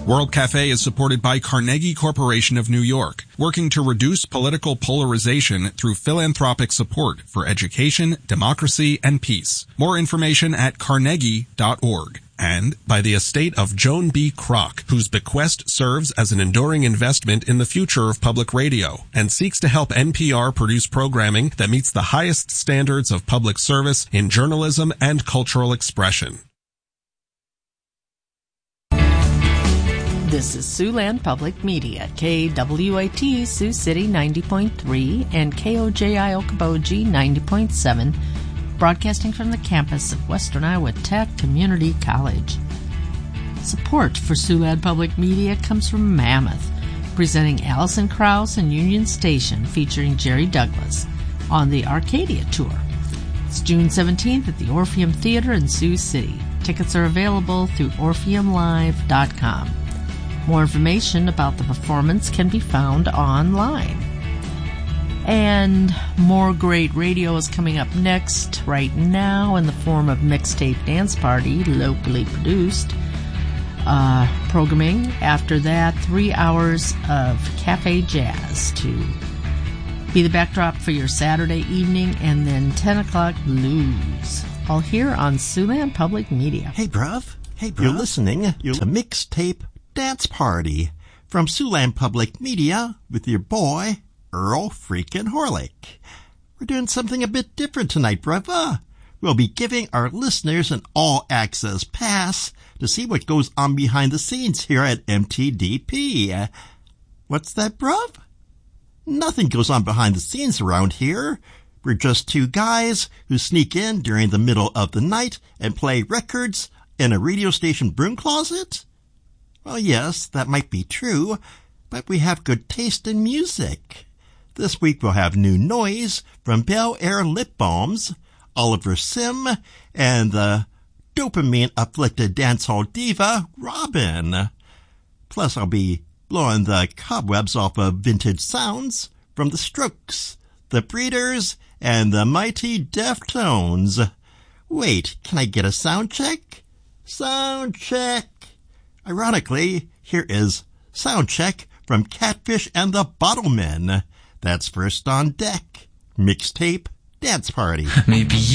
World Cafe is supported by Carnegie Corporation of New York, working to reduce political polarization through philanthropic support for education, democracy, and peace. More information at carnegie.org. And by the estate of Joan B. Kroc, whose bequest serves as an enduring investment in the future of public radio and seeks to help NPR produce programming that meets the highest standards of public service in journalism and cultural expression. This is Siouxland Public Media, KWAT Sioux City 90.3 and KOJI Okoboji 90.7, broadcasting from the campus of Western Iowa Tech Community College. Support for Siouxland Public Media comes from Mammoth, presenting Alison Krauss and Union Station featuring Jerry Douglas on the Arcadia Tour. It's June 17th at the Orpheum Theater in Sioux City. Tickets are available through orpheumlive.com. More information about the performance can be found online. And more great radio is coming up next right now in the form of Mixtape Dance Party, locally produced programming. After that, 3 hours of Cafe Jazz to be the backdrop for your Saturday evening, and then 10 o'clock blues. All here on Siouxland Public Media. Hey, bruv. You're listening to Mixtape Dance Party from Siouxland Public Media with your boy, Earl freaking Horlick. We're doing something a bit different tonight, bruv. We'll be giving our listeners an all-access pass to see what goes on behind the scenes here at MTDP. What's that, bruv? Nothing goes on behind the scenes around here. We're just two guys who sneak in during the middle of the night and play records in a radio station broom closet? Well, yes, that might be true, but we have good taste in music. This week we'll have new noise from Bel Air Lip Balms, Oliver Sim, and the dopamine-afflicted dancehall diva, Robin. Plus I'll be blowing the cobwebs off of vintage sounds from the Strokes, the Breeders, and the mighty Deftones. Wait, can I get a sound check? Sound check. Ironically, here is Sound Check from Catfish and the Bottlemen. That's first on deck. Mixtape Dance Party. Maybe